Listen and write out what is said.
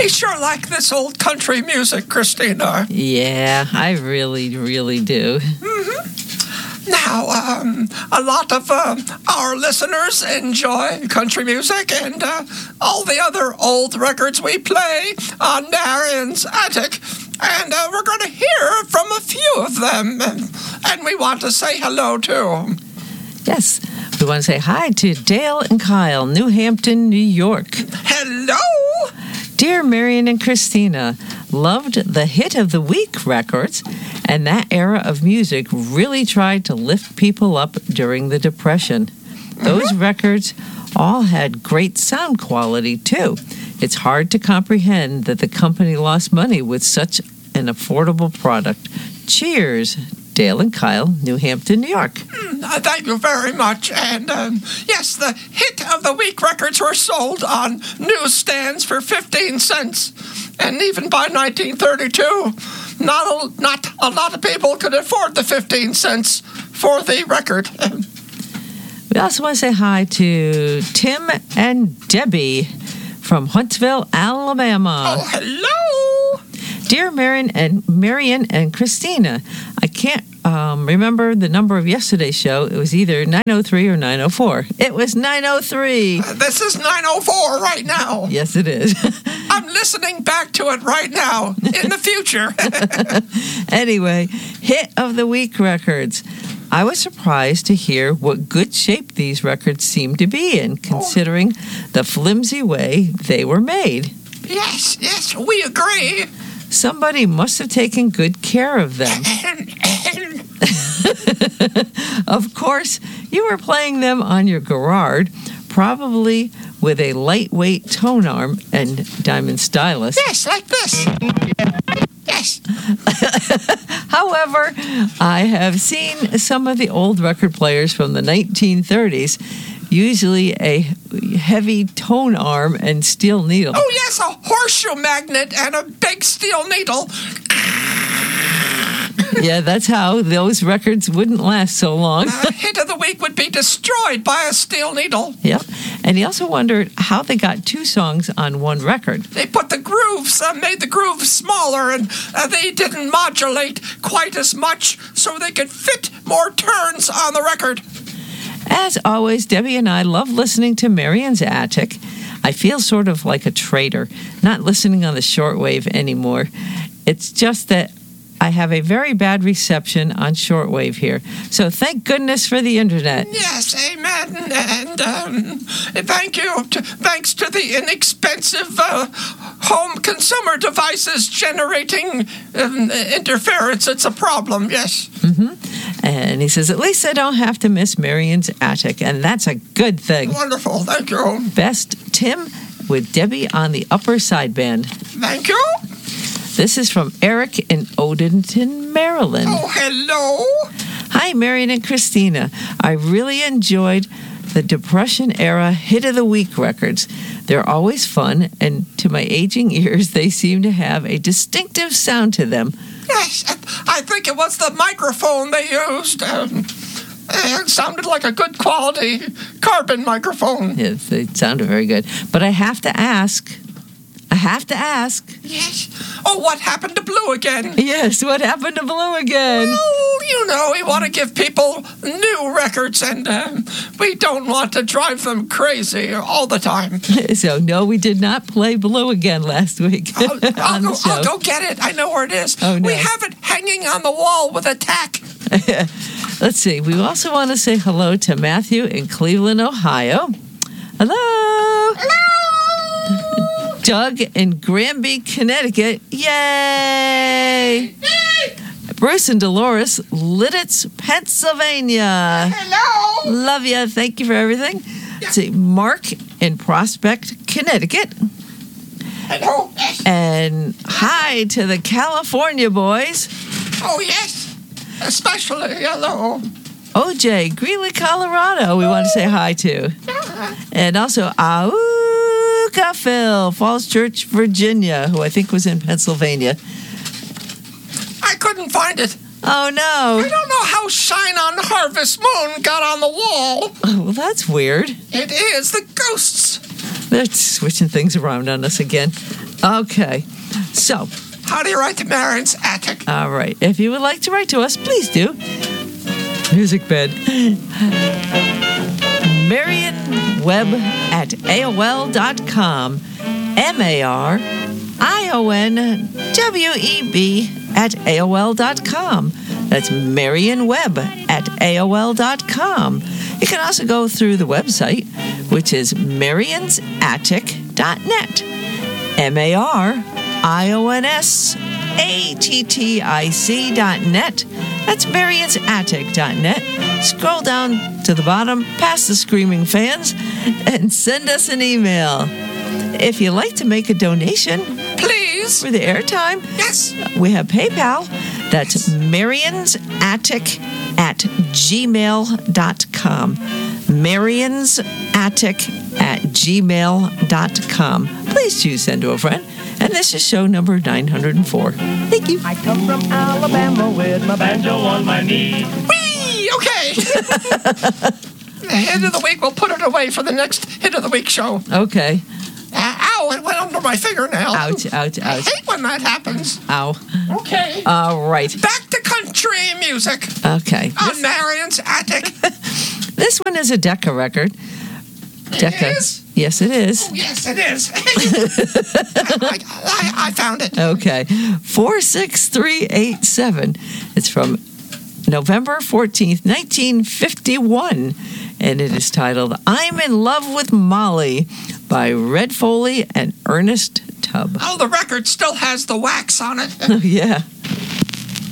We sure like this old country music, Christina. Yeah, I really, really do. Now, a lot of our listeners enjoy country music and all the other old records we play on Marion's Attic. And we're going to hear from a few of them. And we want to say hello to. Yes, we want to say hi to Dale and Kyle, New Hampton, New York. Hello! Dear Marion and Christina, loved the Hit of the Week records, and that era of music really tried to lift people up during the Depression. Those records all had great sound quality, too. It's hard to comprehend that the company lost money with such an affordable product. Cheers, Dale and Kyle, New Hampton, New York. Thank you very much. And yes, the Hit of the Week records were sold on newsstands for 15 cents. And even by 1932, not a lot of people could afford the 15 cents for the record. We also want to say hi to Tim and Debbie from Huntsville, Alabama. Oh, hello! Dear Marion and Christina, I can't remember the number of yesterday's show. It was either 903 or 904. It was 903. This is 904 right now. Yes, it is. I'm listening back to it right now in the future. Anyway, Hit of the Week records. I was surprised to hear what good shape these records seemed to be in, considering the flimsy way they were made. Yes, we agree. Somebody must have taken good care of them. Of course, you were playing them on your Garrard, probably with a lightweight tone arm and diamond stylus. Yes, like this. Yes. However, I have seen some of the old record players from the 1930s, usually a heavy tone arm and steel needle. Oh, yes, a horseshoe magnet and a big steel needle. Yeah, that's how those records wouldn't last so long. Hit of the Week would be destroyed by a steel needle. Yep. And he also wondered how they got two songs on one record. They put the grooves, made the grooves smaller, and they didn't modulate quite as much, so they could fit more turns on the record. As always, Debbie and I love listening to Marion's Attic. I feel sort of like a traitor, not listening on the shortwave anymore. It's just that I have a very bad reception on shortwave here. So thank goodness for the internet. Yes, amen. And thank you. Thanks to the inexpensive home consumer devices generating interference, it's a problem, yes. And he says, at least I don't have to miss Marion's Attic, and that's a good thing. Wonderful, thank you. Best, Tim with Debbie on the upper sideband. Thank you. This is from Eric in Odenton, Maryland. Oh, hello. Hi, Marion and Christina. I really enjoyed the Depression-era Hit of the Week records. They're always fun, and to my aging ears, they seem to have a distinctive sound to them. Yes, I think it was the microphone they used. It sounded like a good quality carbon microphone. Yes, they sounded very good. But I have to ask. Yes. Oh, what happened to Blue again? Yes, what happened to Blue again? Well, you know, we want to give people new records, and we don't want to drive them crazy all the time. So, no, we did not play Blue again last week on the show. I'll go get it. I know where it is. Oh, no. We have it hanging on the wall with a tack. Let's see. We also want to say hello to Matthew in Cleveland, Ohio. Hello. Doug in Granby, Connecticut. Yay! Bruce and Dolores, Lidditz, Pennsylvania. Hello. Love you. Thank you for everything. Let's see. Mark in Prospect, Connecticut. Hello. And hi to the California boys. Oh, yes. Especially hello. OJ, Greeley, Colorado, we want to say hi to. And also, Auka Phil, Falls Church, Virginia, who I think was in Pennsylvania. I couldn't find it. Oh, no. I don't know how Shine on Harvest Moon got on the wall. Oh, well, that's weird. It is the ghosts. They're switching things around on us again. Okay. So, How do you write to Marion's Attic? all right. If you would like to write to us, please do. Music bed. MarionWeb@AOL.com. MarionWeb@AOL.com. That's MarionWeb@AOL.com. You can also go through the website, which is MarionsAttic.net. MarionSAttic.net. That's MarionsAttic.net. Scroll down to the bottom, past the screaming fans, and send us an email. If you'd like to make a donation Please. for the airtime, Yes. we have PayPal. That's MarionsAttic@gmail.com. MarionsAttic@gmail.com. Please choose Send to a Friend. And this is show number 904. Thank you. I come from Alabama with my banjo on my knee. Whee! Okay. The hit of the week, we'll put it away for the next hit of the week show. Okay. Ow, it went under my fingernail. Ouch, ouch, I ouch. hate when that happens. Ow. Okay. All right. Back to country music Okay. on Marion's Attic. This one is a Decca record. Decca. It is? Yes, it is. Yes, it is. I found it. Okay. 46387. It's from November 14th, 1951. And it is titled I'm in Love with Molly by Red Foley and Ernest Tubb. Oh, the record still has the wax on it. Oh, yeah.